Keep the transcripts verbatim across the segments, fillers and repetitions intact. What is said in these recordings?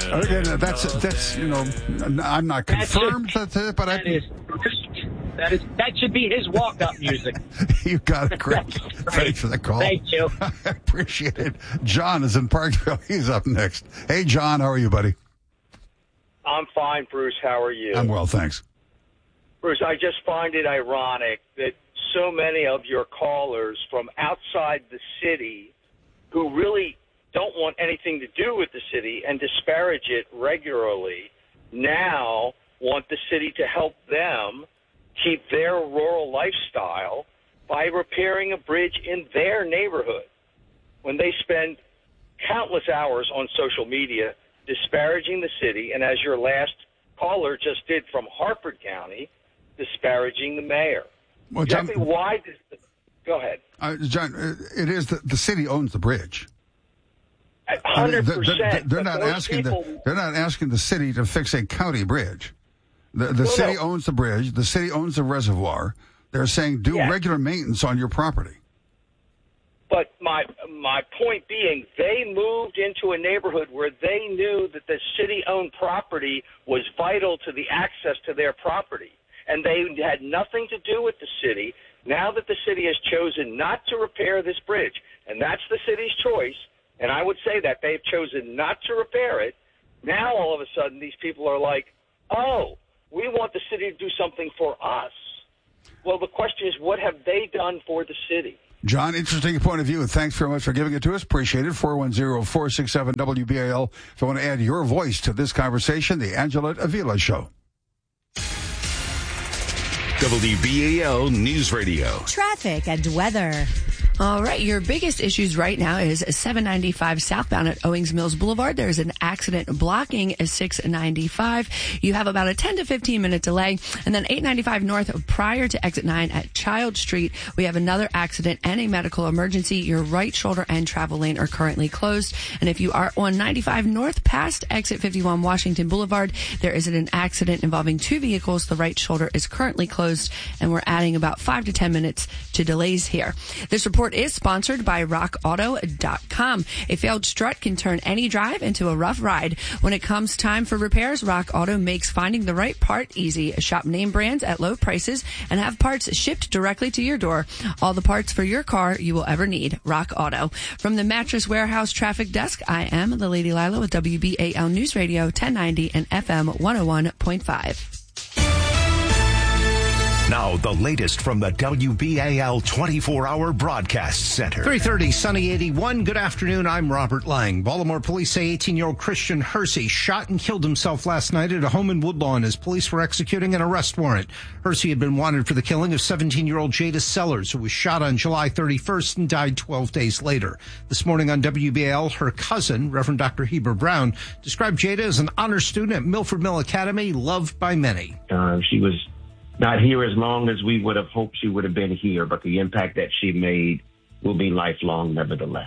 Again, that's, that's, you know, I'm not confirmed, that's it, but that I... Is, that is, that should be his walk-up music. You got it, Greg. Thanks for the call. Thank you. I appreciate it. John is in Parkville. He's up next. Hey, John, how are you, buddy? I'm fine, Bruce. How are you? I'm well, thanks. Bruce, I just find it ironic that so many of your callers from outside the city who really don't want anything to do with the city and disparage it regularly now want the city to help them keep their rural lifestyle by repairing a bridge in their neighborhood when they spend countless hours on social media disparaging the city, and as your last caller just did from Harford County, disparaging the mayor. Well, John, exactly why does the, go ahead. Uh, John, it is the, the city owns the bridge. one hundred percent. I mean, they're, they're not asking people, the, they're not asking the city to fix a county bridge. The, the well, city no. owns the bridge. The city owns the reservoir. They're saying do yeah. regular maintenance on your property. But my my point being, they moved into a neighborhood where they knew that the city-owned property was vital to the access to their property, and they had nothing to do with the city. Now that the city has chosen not to repair this bridge, and that's the city's choice, and I would say that they've chosen not to repair it, now all of a sudden these people are like, oh, we want the city to do something for us. Well, the question is, what have they done for the city? John, interesting point of view, and thanks very much for giving it to us. Appreciate it. four one zero, four six seven, W B A L. If you want to add your voice to this conversation, the Angela Avila Show. W B A L News Radio. Traffic and weather. All right, your biggest issues right now is seven ninety-five southbound at Owings Mills Boulevard. There's an accident blocking six ninety-five. You have about a ten to fifteen minute delay. And then eight ninety-five north prior to exit nine at Child Street, we have another accident and a medical emergency. Your right shoulder and travel lane are currently closed. And if you are on ninety-five north past exit fifty-one Washington Boulevard, there is an accident involving two vehicles. The right shoulder is currently closed, and we're adding about five to ten minutes to delays here. This report is sponsored by rock auto dot com. A failed strut can turn any drive into a rough ride. When it comes time for repairs, Rock Auto makes finding the right part easy. Shop name brands at low prices and have parts shipped directly to your door. All the parts for your car you will ever need. Rock Auto. From the Mattress Warehouse Traffic Desk, I am the Lady Lila with W B A L News Radio ten ninety and F M one oh one point five. Now, the latest from the W B A L twenty-four hour Broadcast Center. three thirty, sunny eighty-one. Good afternoon. I'm Robert Lang. Baltimore police say eighteen-year-old Christian Hersey shot and killed himself last night at a home in Woodlawn as police were executing an arrest warrant. Hersey had been wanted for the killing of seventeen-year-old Jada Sellers, who was shot on July thirty-first and died twelve days later. This morning on W B A L, her cousin, Reverend Doctor Heber Brown, described Jada as an honor student at Milford Mill Academy, loved by many. Uh, she was not here as long as we would have hoped she would have been here, but the impact that she made will be lifelong nevertheless.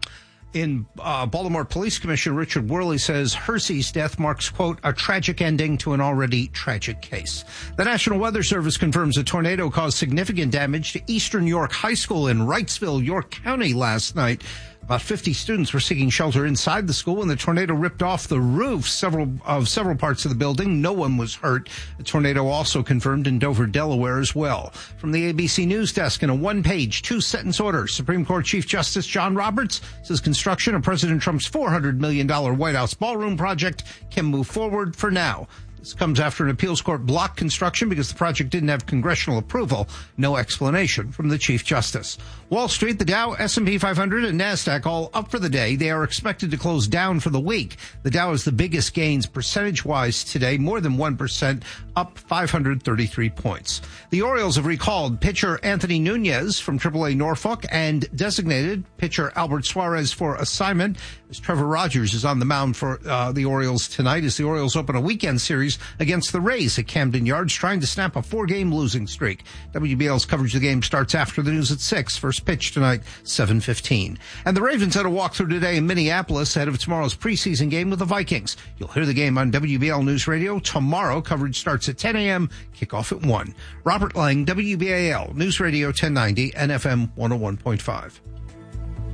In uh, Baltimore Police Commissioner Richard Worley says Hersey's death marks, quote, a tragic ending to an already tragic case. The National Weather Service confirms a tornado caused significant damage to Eastern York High School in Wrightsville, York County last night. About fifty students were seeking shelter inside the school when the tornado ripped off the roof several of several parts of the building. No one was hurt. The tornado also confirmed in Dover, Delaware as well. From the A B C News Desk in a one-page, two-sentence order, Supreme Court Chief Justice John Roberts says construction of President Trump's four hundred million dollars White House ballroom project can move forward for now. This comes after an appeals court blocked construction because the project didn't have congressional approval. No explanation from the Chief Justice. Wall Street, the Dow, S and P five hundred, and NASDAQ all up for the day. They are expected to close down for the week. The Dow is the biggest gains percentage-wise today, more than one percent, up five hundred thirty-three points. The Orioles have recalled pitcher Anthony Nunez from triple A Norfolk and designated pitcher Albert Suarez for assignment as Trevor Rogers is on the mound for uh, the Orioles tonight as the Orioles open a weekend series against the Rays at Camden Yards, trying to snap a four-game losing streak. W B L's coverage of the game starts after the news at six. First pitch tonight, seven fifteen. And the Ravens had a walkthrough today in Minneapolis ahead of tomorrow's preseason game with the Vikings. You'll hear the game on W B L News Radio tomorrow. Coverage starts at ten a.m., kickoff at one. Robert Lang, W B A L News Radio ten ninety and F M one oh one point five.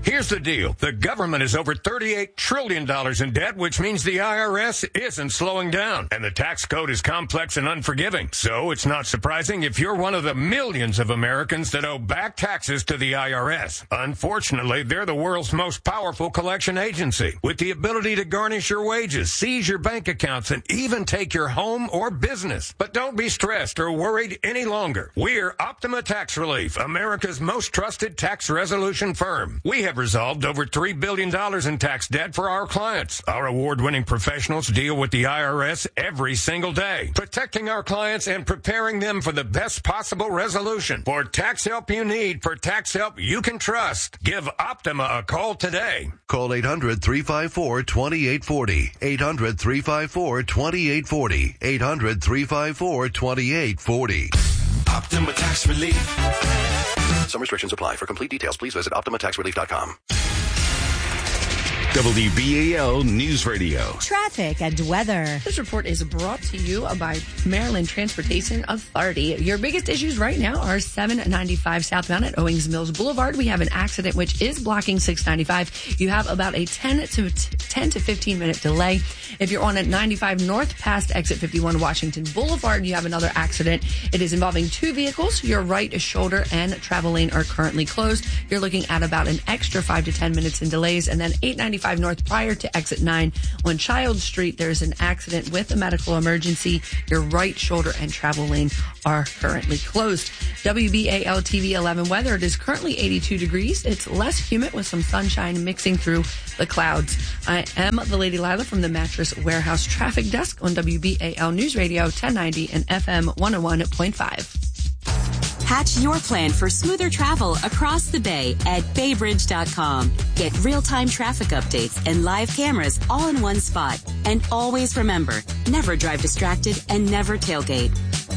Here's the deal. The government is over thirty-eight trillion dollars in debt, which means the I R S isn't slowing down. And the tax code is complex and unforgiving. So it's not surprising if you're one of the millions of Americans that owe back taxes to the I R S. Unfortunately, they're the world's most powerful collection agency, with the ability to garnish your wages, seize your bank accounts, and even take your home or business. But don't be stressed or worried any longer. We're Optima Tax Relief, America's most trusted tax resolution firm. We have resolved over three billion dollars in tax debt for our clients. Our award-winning professionals deal with the I R S every single day, protecting our clients and preparing them for the best possible resolution. For tax help you need, for tax help you can trust, give Optima a call today. Call eight hundred, three five four, two eight four zero. eight hundred, three five four, two eight four zero. eight hundred, three five four, two eight four zero. Optima Tax Relief. Some restrictions apply. For complete details, please visit optima tax relief dot com. W B A L News Radio. Traffic and weather. This report is brought to you by Maryland Transportation Authority. Your biggest issues right now are seven ninety-five southbound at Owings Mills Boulevard. We have an accident which is blocking six ninety-five. You have about a ten to fifteen minute delay. If you're on at ninety-five north past exit fifty-one Washington Boulevard, you have another accident. It is involving two vehicles. Your right shoulder and travel lane are currently closed. You're looking at about an extra five to ten minutes in delays. And then eight ninety-five north prior to exit nine on Child Street, there's an accident with a medical emergency. Your right shoulder and travel lane are currently closed. W B A L T V eleven weather. It is currently eighty-two degrees. It's less humid with some sunshine mixing through the clouds. I am the Lady Lila from the Mattress Warehouse Traffic Desk on W B A L News Radio ten ninety and F M one oh one point five. Hatch your plan for smoother travel across the bay at bay bridge dot com. Get real-time traffic updates and live cameras all in one spot. And always remember, never drive distracted and never tailgate.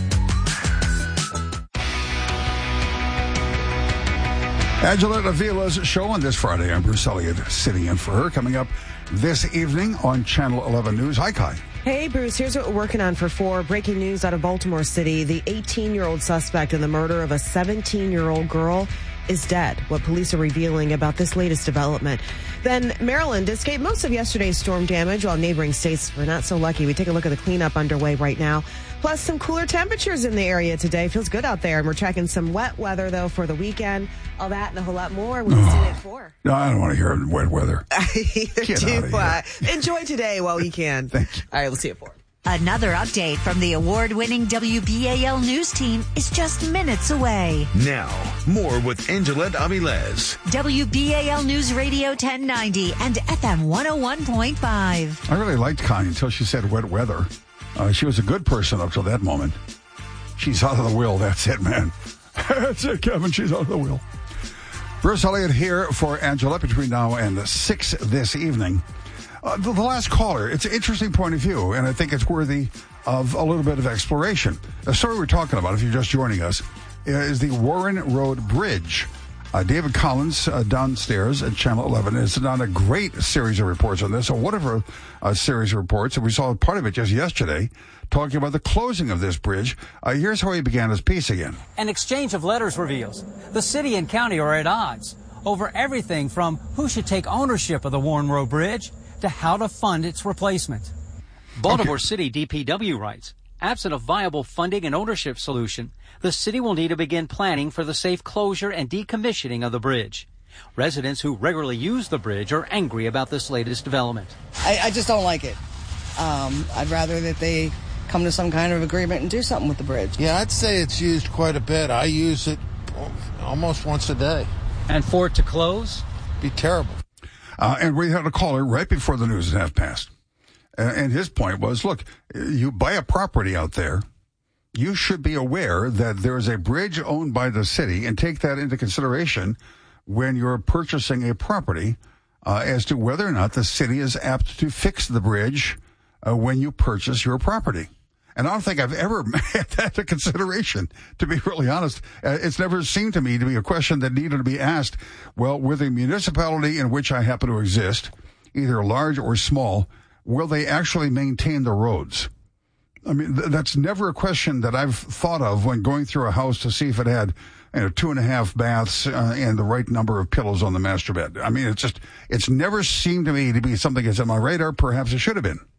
Angela Avila's show on this Friday. I'm Bruce Elliott, sitting in for her. Coming up this evening on Channel eleven News. Hi, Kai. Hey, Bruce, here's what we're working on for four. Breaking news out of Baltimore City. The eighteen-year-old suspect in the murder of a seventeen-year-old girl is dead. What police are revealing about this latest development. Then Maryland escaped most of yesterday's storm damage, while neighboring states were not so lucky. We take a look at the cleanup underway right now. Plus some cooler temperatures in the area today. Feels good out there. And we're checking some wet weather, though, for the weekend. All that and a whole lot more. We'll see it for. No, I don't want to hear wet weather. Either Get do. Uh, enjoy today while we can. Thank you. All right, we'll see it for. Another update from the award-winning W B A L News team is just minutes away. Now, more with Angela Avilés. W B A L News Radio ten ninety and F M one oh one point five. I really liked Connie until she said wet weather. Uh, she was a good person up till that moment. She's out of the wheel. That's it, man. That's it, Kevin. She's out of the wheel. Bruce Elliott here for Angela between now and six this evening. Uh, the, the last caller, it's an interesting point of view, and I think it's worthy of a little bit of exploration. The story we're talking about, if you're just joining us, is the Warren Road Bridge. Uh, David Collins uh, downstairs at Channel eleven has done a great series of reports on this, a wonderful uh, series of reports, and we saw part of it just yesterday, talking about the closing of this bridge. Uh, here's how he began his piece again. An exchange of letters reveals the city and county are at odds over everything from who should take ownership of the Warren Road Bridge to how to fund its replacement. Baltimore okay. City D P W writes, absent a viable funding and ownership solution, the city will need to begin planning for the safe closure and decommissioning of the bridge. Residents who regularly use the bridge are angry about this latest development. I, I just don't like it. Um, I'd rather that they come to some kind of agreement and do something with the bridge. Yeah, I'd say it's used quite a bit. I use it almost once a day. And for it to close? Be terrible. Uh, and we had a caller right before the news had half passed. Uh, and his point was, look, you buy a property out there, you should be aware that there is a bridge owned by the city, and take that into consideration when you're purchasing a property uh, as to whether or not the city is apt to fix the bridge uh, when you purchase your property. And I don't think I've ever had that into consideration, to be really honest. Uh, it's never seemed to me to be a question that needed to be asked. Well, with the municipality in which I happen to exist, either large or small, will they actually maintain the roads? I mean, th- that's never a question that I've thought of when going through a house to see if it had, you know, two and a half baths uh, and the right number of pillows on the master bed. I mean, it's just, it's never seemed to me to be something that's on my radar. Perhaps it should have been.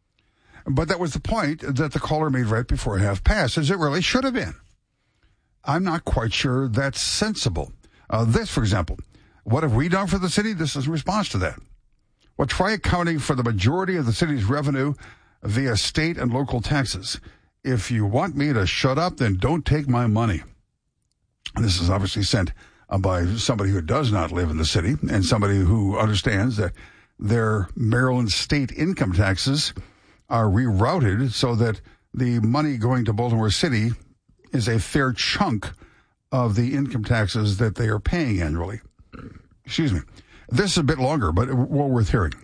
But that was the point that the caller made right before half past, is it really should have been. I'm not quite sure that's sensible. Uh, this, for example, what have we done for the city? This is a response to that. Well, try accounting for the majority of the city's revenue via state and local taxes. If you want me to shut up, then don't take my money. And this is obviously sent uh, by somebody who does not live in the city and somebody who understands that their Maryland state income taxes are rerouted so that the money going to Baltimore City is a fair chunk of the income taxes that they are paying annually. Excuse me. This is a bit longer, but well worth hearing.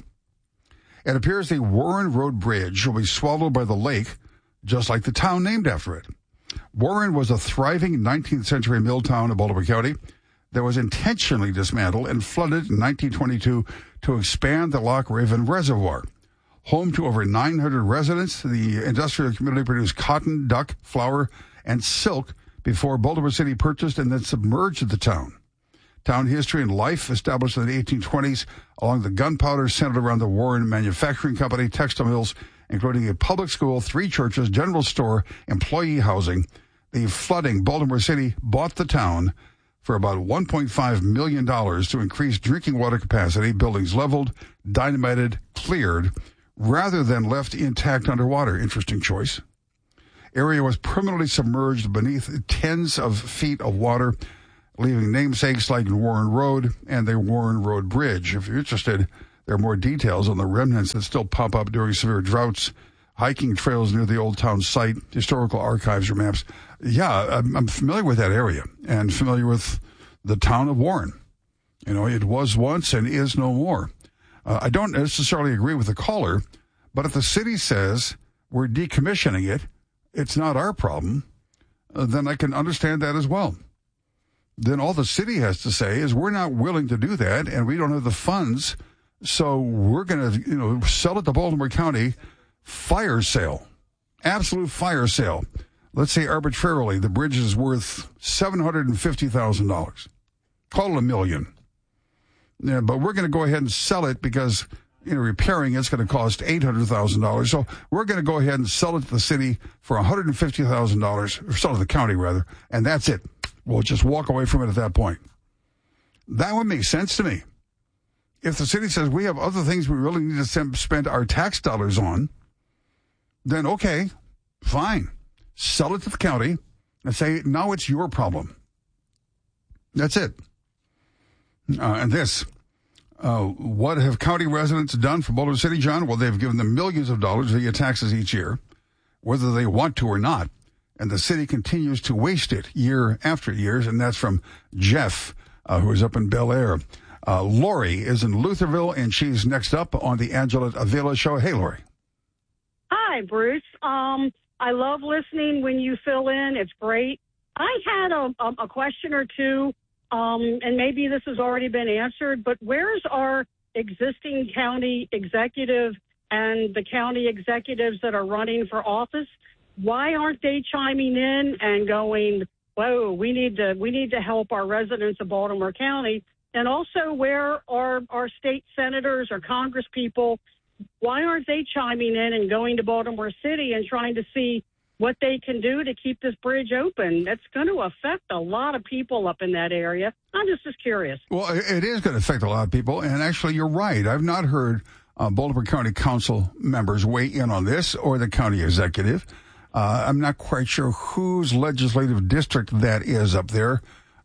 It appears the Warren Road Bridge will be swallowed by the lake, just like the town named after it. Warren was a thriving nineteenth century mill town in Baltimore County that was intentionally dismantled and flooded in nineteen twenty-two to expand the Loch Raven Reservoir. Home to over nine hundred residents, the industrial community produced cotton, duck, flour, and silk before Baltimore City purchased and then submerged the town. Town history and life established in the eighteen twenties along the gunpowder centered around the Warren Manufacturing Company, textile mills, including a public school, three churches, general store, employee housing. The flooding Baltimore City bought the town for about one point five million dollars to increase drinking water capacity, buildings leveled, dynamited, cleared, rather than left intact underwater. Interesting choice. Area was permanently submerged beneath tens of feet of water, leaving namesakes like Warren Road and the Warren Road Bridge. If you're interested, there are more details on the remnants that still pop up during severe droughts, hiking trails near the old town site, historical archives or maps. Yeah, I'm, I'm familiar with that area and familiar with the town of Warren. You know, it was once and is no more. Uh, I don't necessarily agree with the caller, but if the city says we're decommissioning it, it's not our problem, uh, then I can understand that as well. Then all the city has to say is we're not willing to do that and we don't have the funds, so we're going to, you know, sell it to Baltimore County, fire sale, absolute fire sale. Let's say arbitrarily the bridge is worth seven hundred fifty thousand dollars. Call it a million. Yeah, but we're going to go ahead and sell it because, you know, repairing it's going to cost eight hundred thousand dollars. So we're going to go ahead and sell it to the city for one hundred fifty thousand dollars, or sell it to the county rather, and that's it. We'll just walk away from it at that point. That would make sense to me. If the city says we have other things we really need to spend our tax dollars on, then okay, fine. Sell it to the county and say, now it's your problem. That's it. Uh, and this, uh, what have county residents done for Baltimore City, John? Well, they've given them millions of dollars via taxes each year, whether they want to or not. And the city continues to waste it year after year. And that's from Jeff, uh, who is up in Bel Air. Uh, Lori is in Lutherville, and she's next up on the Angela Avila Show. Hey, Lori. Hi, Bruce. Um, I love listening when you fill in. It's great. I had a, a, a question or two, um, and maybe this has already been answered, but where's our existing county executive and the county executives that are running for office? Why aren't they chiming in and going, whoa, we need to we need to help our residents of Baltimore County? And also, where are our state senators or Congress people? Why aren't they chiming in and going to Baltimore City and trying to see what they can do to keep this bridge open? That's going to affect a lot of people up in that area. I'm just, just curious. Well, it is going to affect a lot of people. And actually, you're right. I've not heard uh, Baltimore County Council members weigh in on this or the county executive. Uh, I'm not quite sure whose legislative district that is up there.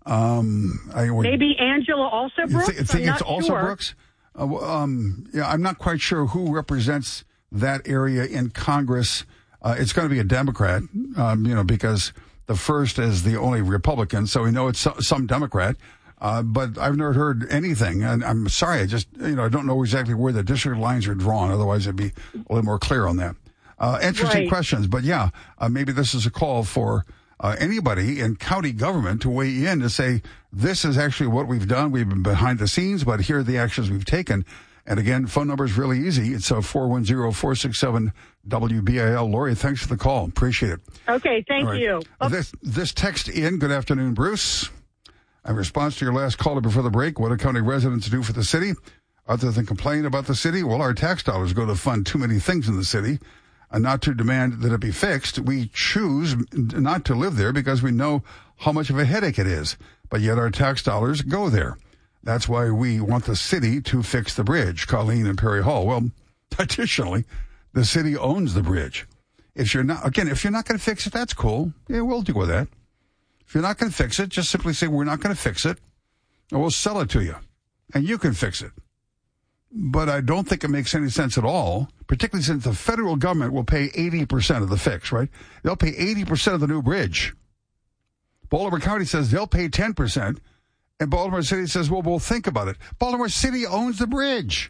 Um, I would, Maybe Angela also Brooks? Th- think I'm it's not also sure. Brooks? Uh, um, yeah, I'm not quite sure who represents that area in Congress. Uh, it's going to be a Democrat, um, you know, because the first is the only Republican, so we know it's so, some Democrat. Uh, but I've never heard anything, and I'm sorry, I just, you know, I don't know exactly where the district lines are drawn. Otherwise, I'd be a little more clear on that. Uh, interesting Right. questions, but yeah, uh, maybe this is a call for uh, anybody in county government to weigh in to say, this is actually what we've done. We've been behind the scenes, but here are the actions we've taken. And again, phone number is really easy. It's uh, four one zero, four six seven, W B I L. Lori, thanks for the call. Appreciate it. Okay, thank right. you. Uh, this, this text in, good afternoon, Bruce. In response to your last caller before the break, what do county residents do for the city? Other than complain about the city? Well, our tax dollars go to fund too many things in the city and not to demand that it be fixed. We choose not to live there because we know how much of a headache it is. But yet our tax dollars go there. That's why we want the city to fix the bridge, Colleen and Perry Hall. Well, additionally, the city owns the bridge. If you're not, again, if you're not going to fix it, that's cool. Yeah, we'll deal with that. If you're not going to fix it, just simply say, we're not going to fix it, and we'll sell it to you, and you can fix it. But I don't think it makes any sense at all, particularly since the federal government will pay eighty percent of the fix, right? They'll pay eighty percent of the new bridge. Baltimore County says they'll pay ten percent. And Baltimore City says, well, we'll think about it. Baltimore City owns the bridge.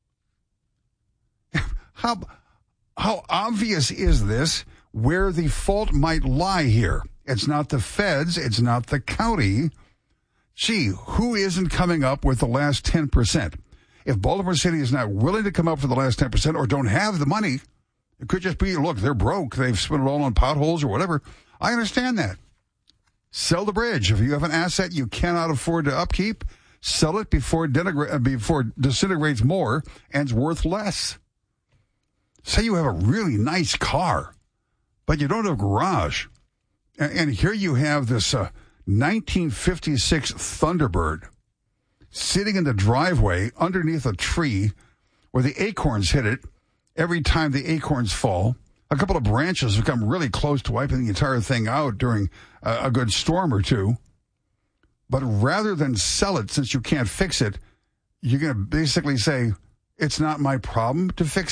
How, how obvious is this where the fault might lie here? It's not the feds. It's not the county. Gee, who isn't coming up with the last ten percent? If Baltimore City is not willing to come up with the last ten percent or don't have the money, it could just be, look, they're broke. They've spent it all on potholes or whatever. I understand that. Sell the bridge. If you have an asset you cannot afford to upkeep, sell it before it, denigra- before it disintegrates more and it's worth less. Say you have a really nice car, but you don't have a garage. And, and here you have this uh, nineteen fifty-six Thunderbird sitting in the driveway underneath a tree where the acorns hit it every time the acorns fall. A couple of branches have come really close to wiping the entire thing out during a, a good storm or two. But rather than sell it, since you can't fix it, you're going to basically say, it's not my problem to fix